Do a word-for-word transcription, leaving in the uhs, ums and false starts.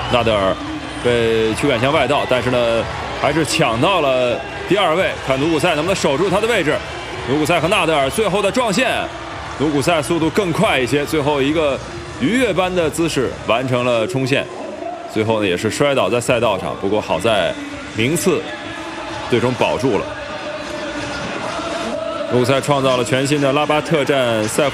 纳德尔被驱赶向外道，但是呢，还是抢到了第二位。看努古塞能不能守住他的位置。努古塞和纳德尔最后的撞线，努古塞速度更快一些，最后一个鱼跃般的姿势完成了冲线。最后呢，也是摔倒在赛道上，不过好在名次最终保住了。努古塞创造了全新的拉巴特站赛。